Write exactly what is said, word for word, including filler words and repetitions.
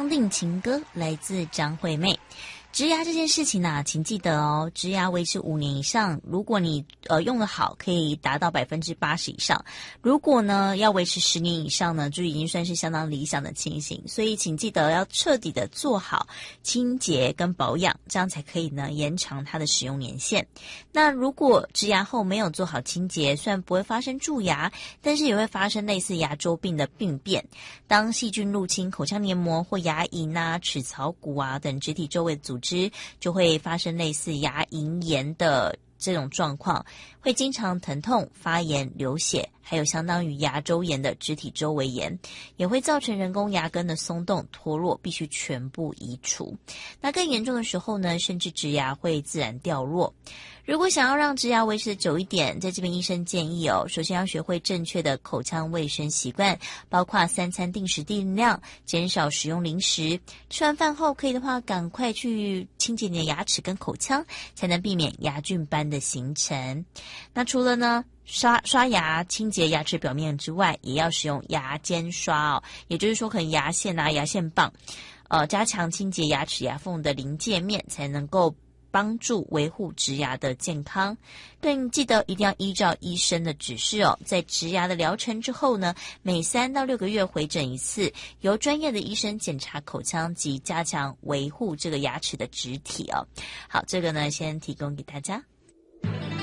公定情歌来自张惠妹。植牙这件事情呢、啊，请记得哦，植牙维持五年以上，如果你呃用得好，可以达到百分之八十以上。如果呢要维持十年以上呢，就已经算是相当理想的情形。所以请记得要彻底的做好清洁跟保养，这样才可以呢延长它的使用年限。那如果植牙后没有做好清洁，虽然不会发生蛀牙，但是也会发生类似牙周病的病变。当细菌入侵口腔黏膜或牙龈啊、齿槽骨啊等肢体周围的组织，就会发生类似牙龈炎的这种状况，会经常疼痛、发炎、流血，还有相当于牙周炎的肢体周围炎，也会造成人工牙根的松动脱落，必须全部移除。那更严重的时候呢，甚至植牙会自然掉落。如果想要让植牙维持久一点，在这边医生建议哦，首先要学会正确的口腔卫生习惯，包括三餐定时定量，减少使用零食。吃完饭后可以的话，赶快去清洁你的牙齿跟口腔，才能避免牙菌斑的形成。那除了呢刷刷牙清洁牙齿表面之外，也要使用牙间刷哦，也就是说可能牙线啊、牙线棒，呃，加强清洁牙齿牙缝的临界面，才能够帮助维护植牙的健康。更记得一定要依照医生的指示哦，在植牙的疗程之后呢，每三到六个月回诊一次，由专业的医生检查口腔及加强维护这个牙齿的植体哦。好，这个呢先提供给大家。